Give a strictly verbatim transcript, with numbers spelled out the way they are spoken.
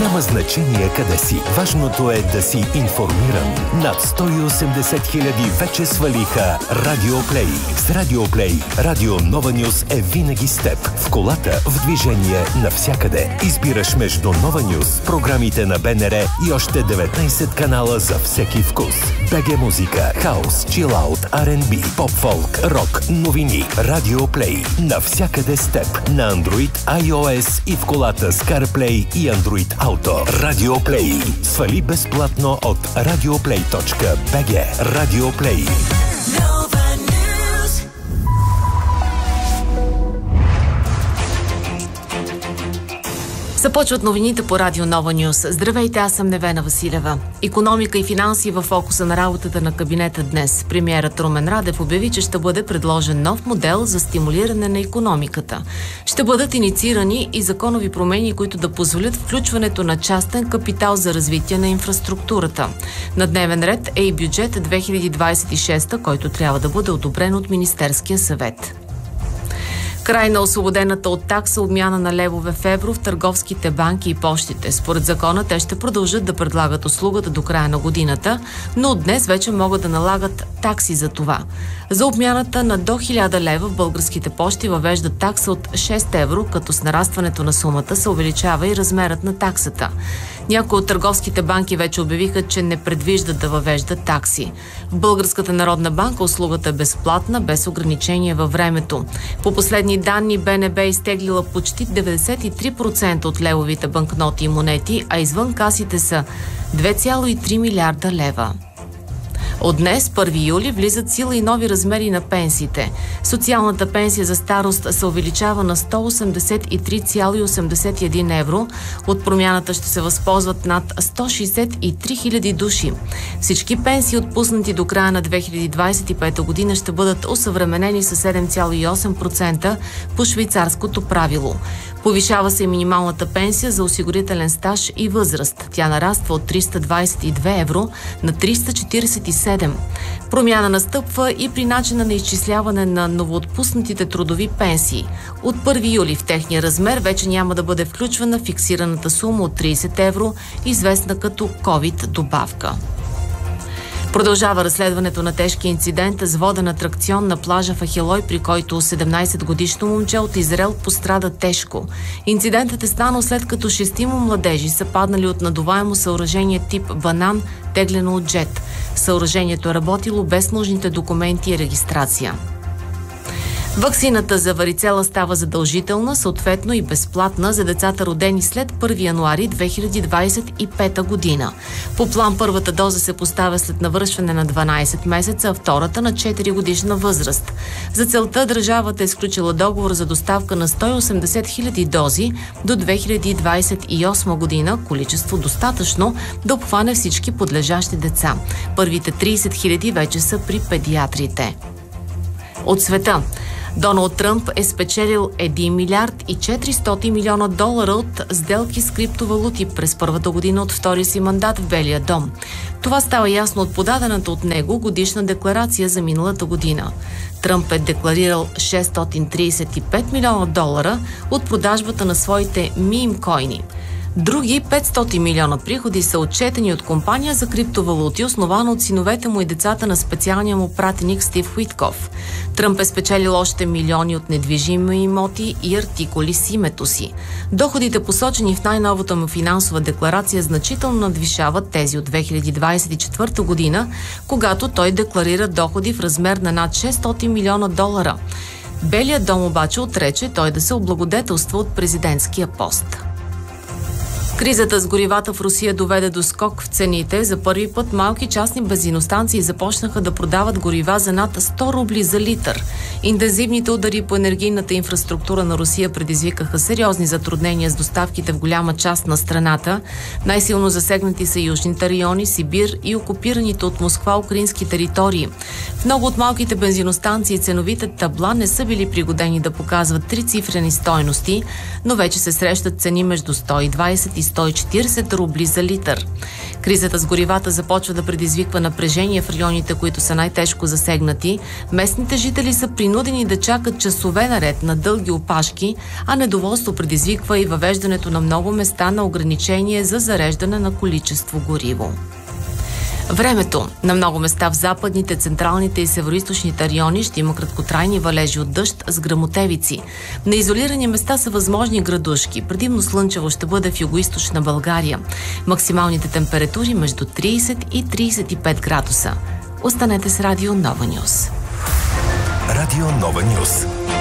Няма значение къде си. Важното е да си информиран. Над сто и осемдесет хиляди вече свалиха Радио Плей. С Радио Плей, Радио Нова Нюз е винаги с теб. В колата, в движение, навсякъде. Избираш между Нова Нюз, програмите на БНР и още деветнайсет канала за всеки вкус. БГ музика, хаус, чилаут, Ар енд Би, поп-фолк, рок, новини. Радио Плей. Навсякъде с теб. На Android, iOS и в колата с CarPlay и Android Auto. Радио Плей. Свали безплатно от радиоплей точка би джи. Радио Плей. Започват новините по Радио Нова Нюз. Здравейте, аз съм Невена Василева. Икономика и финанси във фокуса на работата на кабинета днес. Премиерът Румен Радев обяви, че ще бъде предложен нов модел за стимулиране на икономиката. Ще бъдат инициирани и законови промени, които да позволят включването на частен капитал за развитие на инфраструктурата. На дневен ред е и бюджет две хиляди двадесет и шеста, който трябва да бъде одобрен от Министерския съвет. Край на освободената от такса обмяна на левове в евро в търговските банки и пощите. Според закона те ще продължат да предлагат услугата до края на годината, но от днес вече могат да налагат такси за това. За обмяната на до хиляда лева в българските пощи въвеждат такса от шест евро, като с нарастването на сумата се увеличава и размерът на таксата. Някои от търговските банки вече обявиха, че не предвиждат да въвеждат такси. В Българската народна банка услугата е безплатна, без ограничение във времето. По последни данни Б Н Б е изтеглила почти деветдесет и три процента от левовите банкноти и монети, а извън касите са две цяло и три милиарда лева. От днес, първи юли, влизат сила и нови размери на пенсиите. Социалната пенсия за старост се увеличава на сто осемдесет и три цяло и осемдесет и един евро. От промяната ще се възползват над сто шейсет и три хиляди души. Всички пенсии, отпуснати до края на две хиляди двадесет и пета година, ще бъдат осъвременени с седем цяло и осем процента по швейцарското правило. Повишава се и минималната пенсия за осигурителен стаж и възраст. Тя нараства от триста двадесет и две евро на триста четиридесет и седем. Промяна настъпва и при начина на изчисляване на новоотпуснатите трудови пенсии. От първи юли в техния размер вече няма да бъде включвана фиксираната сума от тридесет евро, известна като ковид добавка. Продължава разследването на тежкия инцидент с воден атракцион на плажа в Ахелой, при който седемнайсетгодишно момче от Израел пострада тежко. Инцидентът е станал след като шестима младежи са паднали от надуваемо съоръжение тип банан, теглено от джет. Съоръжението е работило без нужните документи и регистрация. Ваксината за варицела става задължителна, съответно и безплатна за децата, родени след първи януари две хиляди двадесет и пета година. По план първата доза се поставя след навършване на дванайсет месеца, а втората на четири годишна възраст. За целта държавата е сключила договор за доставка на сто и осемдесет хиляди дози до две хиляди двадесет и осма година, количество достатъчно да обхване всички подлежащи деца. Първите тридесет хиляди вече са при педиатрите. От света. Доналд Тръмп е спечелил един милиард и четиристотин милиона долара от сделки с криптовалути през първата година от втория си мандат в Белия дом. Това става ясно от подадената от него годишна декларация за миналата година. Тръмп е декларирал шестстотин тридесет и пет милиона долара от продажбата на своите миймкоини. Други петстотин милиона приходи са отчетени от компания за криптовалути, основана от синовете му и децата на специалния му пратеник Стив Уитков. Тръмп е спечелил още милиони от недвижими имоти и артикули с името си. Доходите, посочени в най-новата му финансова декларация, значително надвишават тези от две хиляди двадесет и четвърта година, когато той декларира доходи в размер на над шестстотин милиона долара. Белият дом обаче отрече той да се облагодетелства от президентския пост. Кризата с горивата в Русия доведе до скок в цените. За първи път малки частни бензиностанции започнаха да продават горива за над сто рубли за литър. Интензивните удари по енергийната инфраструктура на Русия предизвикаха сериозни затруднения с доставките в голяма част на страната. Най-силно засегнати са южните райони, Сибир и окупираните от Москва украински територии. В много от малките бензиностанции ценовите табла не са били пригодени да показват трицифрени стойности, но вече се срещат цени между сто и двадесет и сто и четиридесет рубли за литър. Кризата с горивата започва да предизвиква напрежение в районите, които са най-тежко засегнати. Местните жители са принудени принудени да чакат часове наред на дълги опашки, а недоволство предизвиква и въвеждането на много места на ограничение за зареждане на количество гориво. Времето. На много места в западните, централните и североизточните райони ще има краткотрайни валежи от дъжд с гръмотевици. На изолирани места са възможни градушки. Предимно слънчево ще бъде в югоизточна България. Максималните температури между трийсет и трийсет и пет градуса. Останете с Радио Нова Нюс. Радио Нова Нюс.